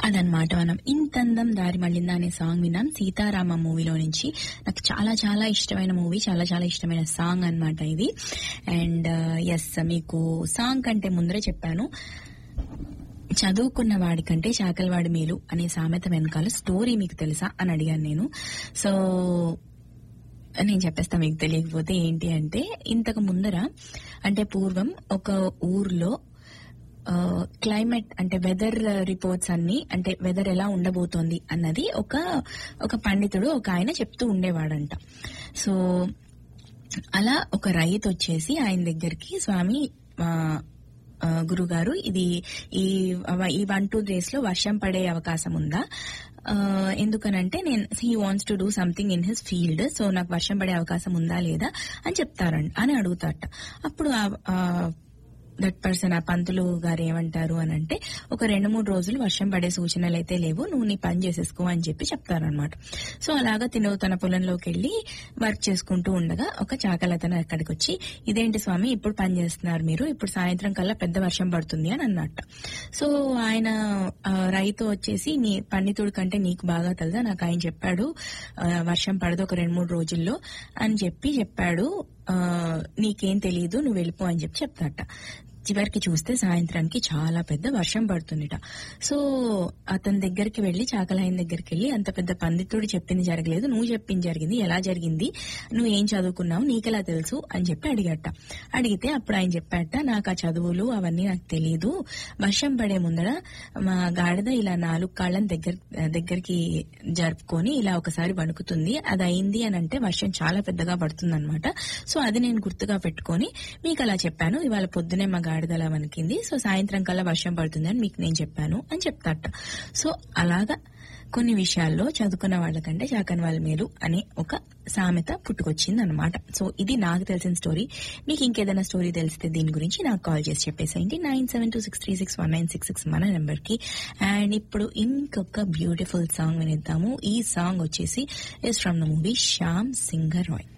అదనమాట మనం ఇంతందం దారి మళ్ళిందా అనే సాంగ్ విన్నాం సీతారామ మూవీలో నుంచి. నాకు చాలా చాలా ఇష్టమైన మూవీ, చాలా చాలా ఇష్టమైన సాంగ్ అన్నమాట ఇది. అండ్ ఎస్, మీకు సాంగ్ కంటే ముందరే చెప్పాను, చదువుకున్న వాడికంటే చాకలివాడి మేలు అనే సామెత వెనకాల స్టోరీ మీకు తెలుసా అని అడిగాను నేను. సో నేను చెప్పేస్తా మీకు తెలియకపోతే. ఏంటి అంటే, ఇంతకు ముందర అంటే పూర్వం ఒక ఊర్లో క్లైమేట్ అంటే వెదర్ రిపోర్ట్స్ అన్ని, అంటే వెదర్ ఎలా ఉండబోతోంది అన్నది ఒక పండితుడు ఒక ఆయన చెప్తూ ఉండేవాడంట. సో అలా ఒక రైతు వచ్చేసి ఆయన దగ్గరికి, స్వామి గురుగారు ఇది ఈ 1-2 days లో వర్షం పడే అవకాశం ఉందా, ఎందుకనంటే he wants to do something in his field, so నాకు వర్షం పడే అవకాశం ఉందా లేదా అని అడుగుతారట. అప్పుడు దట్ పర్సన్, ఆ పంతులు గారు ఏమంటారు అని అంటే, ఒక 2-3 రోజులు వర్షం పడే సూచనలు అయితే లేవు, నువ్వు నీ పని చేసేసుకో అని చెప్పి చెప్తారనమాట. సో అలాగా తన పొలంలోకి వెళ్లి వర్క్ చేసుకుంటూ ఉండగా ఒక చాకలతను అక్కడికి వచ్చి, ఇదేంటి స్వామి ఇప్పుడు పని చేస్తున్నారు మీరు, ఇప్పుడు సాయంత్రం కల్లా పెద్ద వర్షం పడుతుంది అని అన్నట్ట. సో ఆయన రైతు వచ్చేసి, నీ పండితుడి కంటే నీకు బాగా తెలుసా, నాకు ఆయన చెప్పాడు వర్షం పడదు ఒక 2-3 రోజుల్లో అని చెప్పాడు, నీకేం తెలియదు, నువ్వు వెళ్ళిపో అని చెప్పి చెప్తాట. చివరికి చూస్తే సాయంత్రానికి చాలా పెద్ద వర్షం పడుతుందిట. సో అతని దగ్గరికి వెళ్లి, చాకలాయన దగ్గరికి వెళ్లి, అంత పెద్ద పండితుడు చెప్పింది జరగలేదు, నువ్వు చెప్పింది జరిగింది, ఎలా జరిగింది, నువ్వు ఏం చదువుకున్నావు, నీకెలా తెలుసు అని చెప్పి అడిగితే అప్పుడు ఆయన చెప్పాట, నాకు ఆ చదువులు అవన్నీ నాకు తెలియదు, వర్షం పడే ముందర మా గాడిద ఇలా 4 కాళ్ళని దగ్గరికి జరుపుకొని ఇలా ఒకసారి వణుకుతుంది, అది అయింది అని అంటే వర్షం చాలా పెద్దగా పడుతుందన్నమాట. సో అది నేను గుర్తుగా పెట్టుకొని మీకు అలా చెప్పాను, ఇవాళ పొద్దునే మా గాడిదలా వణికింది, సో సాయంత్రం కల్లా వర్షం పడుతుంది అని మీకు నేను చెప్పాను అని చెప్తాట. సో అలాగా కొన్ని విషయాల్లో చదువుకున్న వాళ్ళకంటే చాకని వాళ్ళ మేలు అనే ఒక సామెత పుట్టుకొచ్చింది అనమాట. సో ఇది నాకు తెలిసిన స్టోరీ. మీకు ఇంకేదైనా స్టోరీ తెలిస్తే దీని గురించి నాకు కాల్ చేసి చెప్పేసేయండి 9726361966 మన నెంబర్ కి. అండ్ ఇప్పుడు ఇంకొక బ్యూటిఫుల్ సాంగ్ వినిద్దాము. ఈ సాంగ్ వచ్చేసి is from the movie Shyam singer Roy.